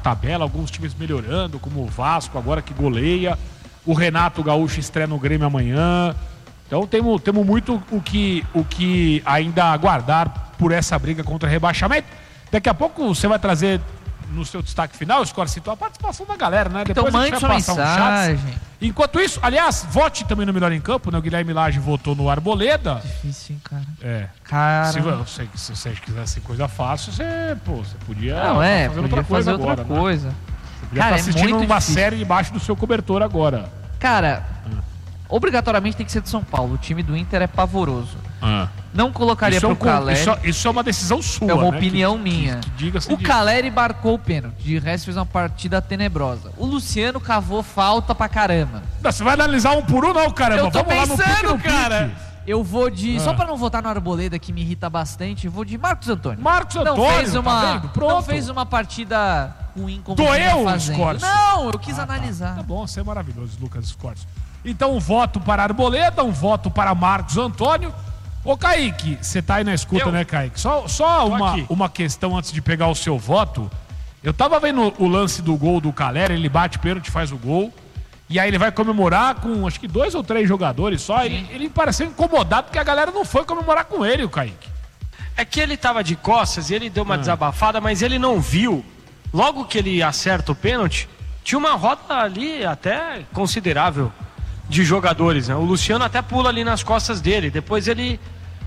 tabela, alguns times melhorando, como o Vasco agora que goleia. O Renato Gaúcho estreia no Grêmio amanhã. Então temos muito o que ainda aguardar por essa briga contra o rebaixamento. Daqui a pouco você vai trazer no seu destaque final, Scorcito, a participação da galera, né? Então depois mande sua mensagem. Enquanto isso, aliás, vote também no Melhor em Campo, né? O Guilherme Lage votou no Arboleda. Difícil, hein, cara. É. Cara. Se você quisesse coisa fácil, você podia fazer outra coisa. Né? Você podia estar assistindo uma série debaixo do seu cobertor agora. Cara, obrigatoriamente tem que ser de São Paulo. O time do Inter é pavoroso. Não colocaria pro Caleri. Isso é uma decisão sua. É uma né? opinião minha. O Caleri marcou o pênalti. De resto, fez uma partida tenebrosa. O Luciano cavou falta pra caramba. Não, você vai analisar um por um, não, caramba. Eu tô Vamos pensando, lá no cara. Eu vou de... Só pra não votar no Arboleda, que me irrita bastante, eu vou de Marcos Antônio. Marcos Antônio, não fez uma partida ruim como doeu os cortes. Não, eu quis analisar. Tá bom, você é maravilhoso, Lucas Cortes. Então, um voto para Arboleda, um voto para Marcos Antônio. Ô, Kaique, você tá aí na escuta, né, Kaique? Só uma questão antes de pegar o seu voto. Eu tava vendo o lance do gol do Caleri, ele bate pênalti, faz o gol. E aí ele vai comemorar com, acho que 2 ou 3 jogadores só. Ele pareceu incomodado porque a galera não foi comemorar com ele, o Kaique. É que ele tava de costas e ele deu uma desabafada, mas ele não viu. Logo que ele acerta o pênalti, tinha uma rota ali até considerável de jogadores, né? O Luciano até pula ali nas costas dele. Depois ele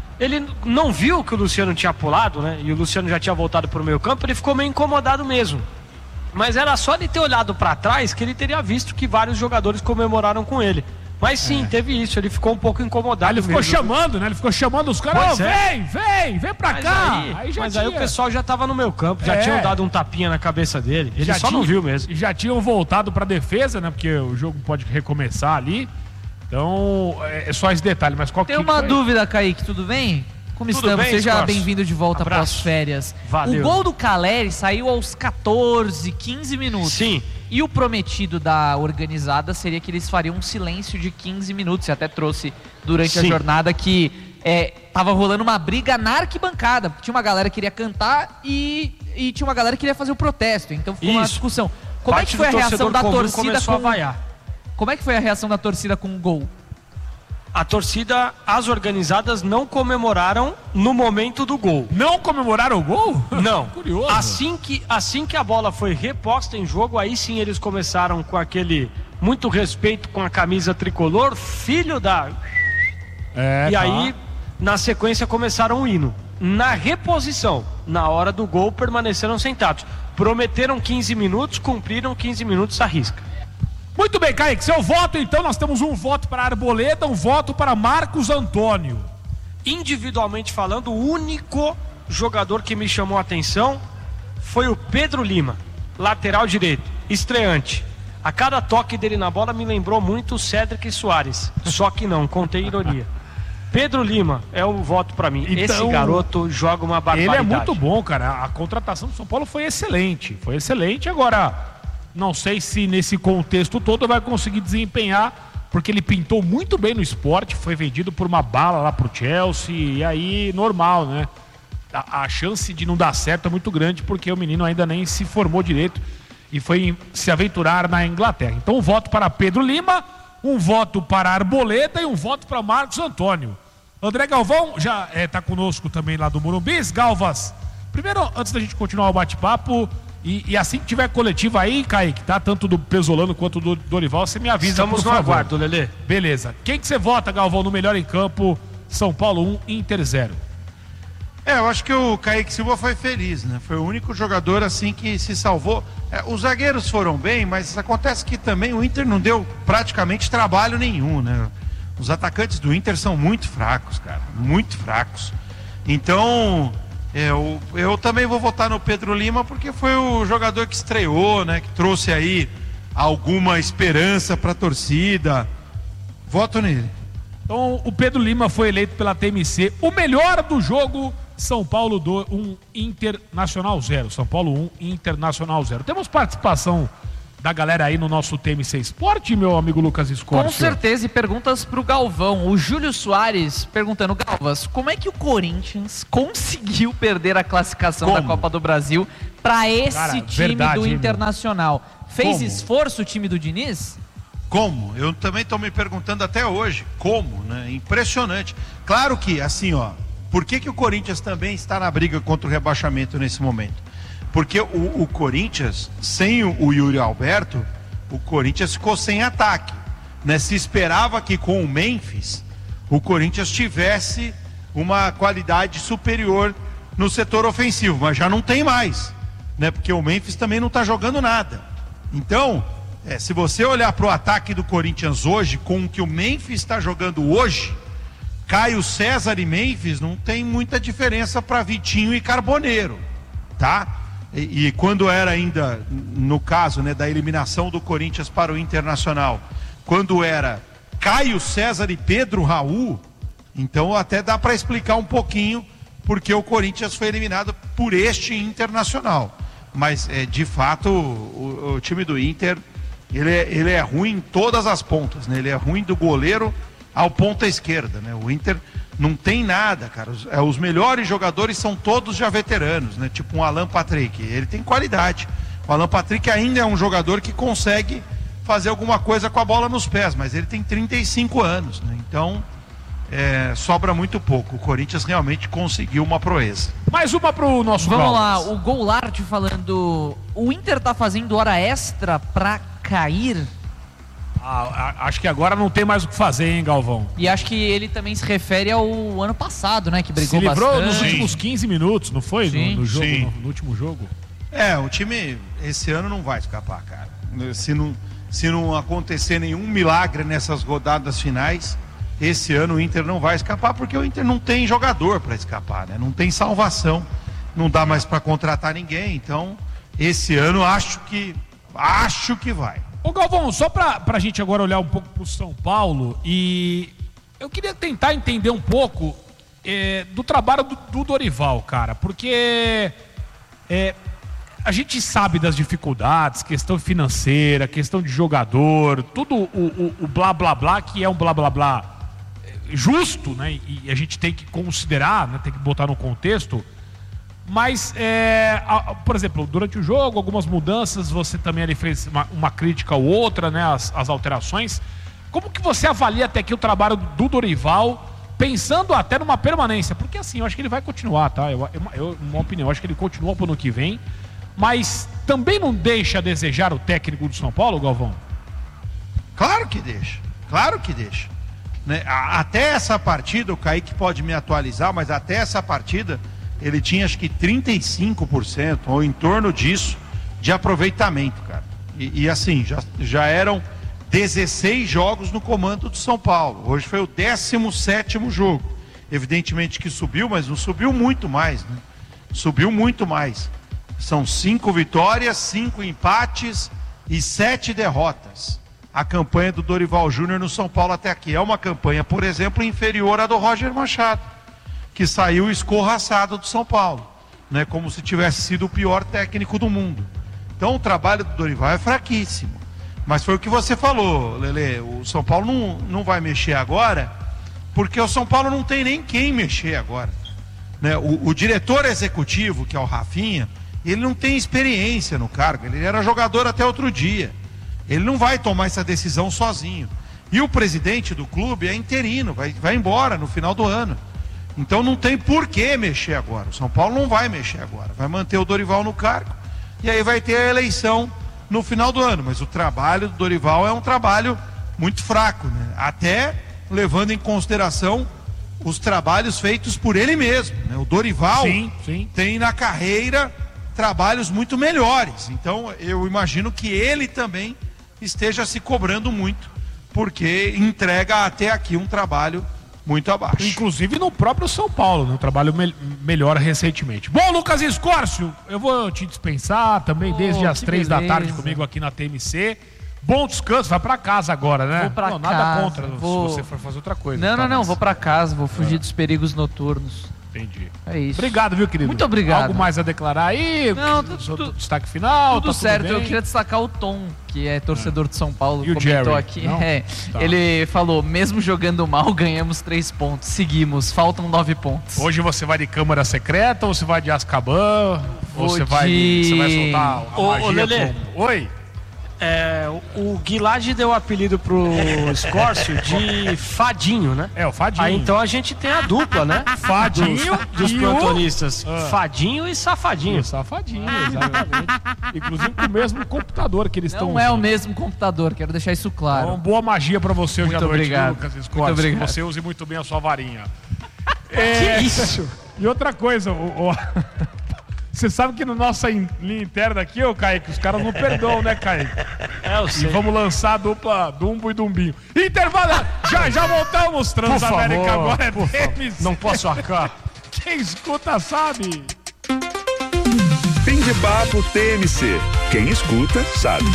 não viu que o Luciano tinha pulado, né? E o Luciano já tinha voltado pro meio campo, ele ficou meio incomodado mesmo. Mas era só ele ter olhado para trás que ele teria visto que vários jogadores comemoraram com ele. Mas sim, teve isso, ele ficou um pouco incomodado. Ele ficou chamando, né? Ele ficou chamando os caras, vem pra cá. Mas aí o pessoal já tava no meio campo, já tinham dado um tapinha na cabeça dele. Ele só não viu mesmo. E já tinham voltado pra defesa, né? Porque o jogo pode recomeçar ali. Então, é só esse detalhe. Mas qual Tem uma dúvida, Kaique, tudo bem? Como tudo estamos? bem, Seja bem-vindo de volta após férias. Valeu. O gol do Caleri saiu aos 14, 15 minutos. Sim. E o prometido da organizada seria que eles fariam um silêncio de 15 minutos. Você até trouxe durante a jornada que tava rolando uma briga na arquibancada. Tinha uma galera que queria cantar e tinha uma galera que queria fazer o protesto. Então ficou uma discussão. Como é que foi a reação da torcida com... Como é que foi a reação da torcida com o gol? A torcida, as organizadas não comemoraram no momento do gol. Não comemoraram o gol? Não. Curioso. Assim que a bola foi reposta em jogo, aí sim eles começaram com aquele muito respeito com a camisa tricolor, filho da... aí, na sequência, começaram o hino. Na reposição, na hora do gol, permaneceram sentados. Prometeram 15 minutos, cumpriram 15 minutos à risca. Muito bem, Kaique, seu voto, então, nós temos um voto para Arboleda, um voto para Marcos Antônio. Individualmente falando, o único jogador que me chamou a atenção foi o Pedro Lima, lateral direito, estreante. A cada toque dele na bola me lembrou muito o Cédric Soares, só que não, contei ironia. Pedro Lima é o voto para mim. Então, esse garoto joga uma barbaridade. Ele é muito bom, cara. A contratação do São Paulo foi excelente. Agora... Não sei se nesse contexto todo vai conseguir desempenhar, porque ele pintou muito bem no Sport, foi vendido por uma bala lá pro Chelsea, e aí normal, né? A chance de não dar certo é muito grande, porque o menino ainda nem se formou direito e foi se aventurar na Inglaterra. Então um voto para Pedro Lima, um voto para Arboleda e um voto para Marcos Antônio. André Galvão já está conosco também lá do Morumbis. Galvas, primeiro, antes da gente continuar o bate-papo... E assim que tiver coletiva aí, Kaique, tá? Tanto do Pesolano quanto do Dorival, você me avisa, Estamos no aguardo, Lelê. Beleza. Quem que você vota, Galvão, no melhor em campo? São Paulo 1, Inter 0. Eu acho que o Kaique Silva foi feliz, né? Foi o único jogador assim que se salvou. Os zagueiros foram bem, mas acontece que também o Inter não deu praticamente trabalho nenhum, né? Os atacantes do Inter são muito fracos, cara. Muito fracos. Então... Eu também vou votar no Pedro Lima porque foi o jogador que estreou, né? Que trouxe aí alguma esperança para a torcida. Voto nele. Então o Pedro Lima foi eleito pela TMC o melhor do jogo. São Paulo 1, Internacional 0. São Paulo 1, Internacional 0. Temos participação da galera aí no nosso TMC Esporte, meu amigo Lucas Escorcio? Com certeza, e perguntas pro Galvão. O Júlio Soares perguntando, Galvas, como é que o Corinthians conseguiu perder a classificação da Copa do Brasil para esse time do Internacional? Fez esforço o time do Diniz? Como? Eu também estou me perguntando até hoje. Como, né? Impressionante. Claro que, assim, ó, por que o Corinthians também está na briga contra o rebaixamento nesse momento? Porque o Corinthians, sem o Yuri Alberto, o Corinthians ficou sem ataque, né? Se esperava que com o Memphis, o Corinthians tivesse uma qualidade superior no setor ofensivo, mas já não tem mais, né? Porque o Memphis também não está jogando nada. Então, se você olhar para o ataque do Corinthians hoje, com o que o Memphis está jogando hoje, Caio César e Memphis não tem muita diferença para Vitinho e Carboneiro, tá? E quando era ainda, no caso, né, da eliminação do Corinthians para o Internacional, quando era Caio César e Pedro Raul, então até dá para explicar um pouquinho porque o Corinthians foi eliminado por este Internacional. Mas, de fato, o time do Inter, ele é ruim em todas as pontas, né? Ele é ruim do goleiro ao ponta esquerda, né? O Inter não tem nada, cara. Os melhores jogadores são todos já veteranos, né? Tipo um Alan Patrick. Ele tem qualidade. O Alan Patrick ainda é um jogador que consegue fazer alguma coisa com a bola nos pés, mas ele tem 35 anos, né? Então, sobra muito pouco. O Corinthians realmente conseguiu uma proeza. Mais uma pro nosso Vamos lá, o Goulart falando, o Inter tá fazendo hora extra pra cair? Acho que agora não tem mais o que fazer, hein, Galvão? E acho que ele também se refere ao ano passado, né? Que brigou bastante. Se livrou bastante. nos últimos 15 minutos, não foi? Sim. No jogo, no último jogo. O time esse ano não vai escapar, cara. Se não acontecer nenhum milagre nessas rodadas finais, esse ano o Inter não vai escapar, porque o Inter não tem jogador para escapar, né? Não tem salvação, não dá mais para contratar ninguém. Então, esse ano acho que vai. Ô Galvão, só pra gente agora olhar um pouco pro São Paulo, e eu queria tentar entender um pouco do trabalho do Dorival, cara, porque a gente sabe das dificuldades, questão financeira, questão de jogador, tudo o blá blá blá, que é um blá blá blá justo, né? E a gente tem que considerar, né? Tem que botar no contexto. Mas, por exemplo, durante o jogo, algumas mudanças, você também ali fez uma crítica ou outra, né? As alterações. Como que você avalia até aqui o trabalho do Dorival, pensando até numa permanência? Porque assim, eu acho que ele vai continuar, tá? Uma opinião, eu acho que ele continua pro ano que vem. Mas também não deixa a desejar o técnico do São Paulo, Galvão? Claro que deixa, né? Até essa partida, o Kaique pode me atualizar, mas até essa partida ele tinha acho que 35% ou em torno disso de aproveitamento, cara. E assim, já eram 16 jogos no comando do São Paulo. Hoje foi o 17º jogo. Evidentemente que subiu, mas não subiu muito mais, né? Subiu muito mais. São 5 vitórias, 5 empates e 7 derrotas. A campanha do Dorival Júnior no São Paulo até aqui é uma campanha, por exemplo, inferior à do Roger Machado, que saiu escorraçado do São Paulo, né? Como se tivesse sido o pior técnico do mundo. Então o trabalho do Dorival é fraquíssimo. Mas foi o que você falou, Lelê. O São Paulo não vai mexer agora, porque o São Paulo não tem nem quem mexer agora, né? O diretor executivo, que é o Rafinha, ele não tem experiência no cargo, ele era jogador até outro dia. Ele não vai tomar essa decisão sozinho. E o presidente do clube é interino, vai embora no final do ano. Então não tem por que mexer agora. O São Paulo não vai mexer agora. Vai manter o Dorival no cargo e aí vai ter a eleição no final do ano. Mas o trabalho do Dorival é um trabalho muito fraco, né? Até levando em consideração os trabalhos feitos por ele mesmo, né? O Dorival tem na carreira trabalhos muito melhores. Então eu imagino que ele também esteja se cobrando muito, porque entrega até aqui um trabalho muito abaixo. Inclusive no próprio São Paulo, né? Um trabalho melhor recentemente. Bom, Lucas Escorcio, eu vou te dispensar também desde as 3 da tarde comigo aqui na TMC. Bom descanso, vai pra casa agora, né? Vou pra não, casa. nada contra se você for fazer outra coisa. Não, vou pra casa, vou fugir dos perigos noturnos. Entendi. É isso. Obrigado, viu, querido? Muito obrigado. Algo mais a declarar aí? Não, Destaque final? Tudo tá certo, bem? eu queria destacar o Tom, que é torcedor de São Paulo, E o comentou Jerry? aqui. Não? Tá. Ele falou, mesmo jogando mal, ganhamos 3 pontos. Seguimos, faltam 9 pontos. Hoje você vai de câmara secreta ou você vai de Azkaban? Ou Vou você vai soltar a Ô, magia? Lelê. Oi? O Guilherme deu o apelido pro Escórcio de Fadinho, né? É, o Fadinho. Aí então a gente tem a dupla, né? Fadinho dos e plantonistas. Ah. Fadinho e Safadinho. Safadinho, exatamente. Inclusive com o mesmo computador que eles estão Não é o mesmo computador, quero deixar isso claro. Então, boa magia pra você hoje à Muito noite, obrigado. Lucas Escorce. Muito obrigado. Que você use muito bem a sua varinha. Que isso? E outra coisa, você sabe que no nossa linha interna aqui, ô Kaique, os caras não perdoam, né, Kaique? Eu E sei. vamos lançar a dupla Dumbo e Dumbinho. Intervalo! Já voltamos! Transamérica Por favor, agora é por favor. deles. Não posso arcar. Quem escuta sabe. Fim de papo TMC. Quem escuta sabe.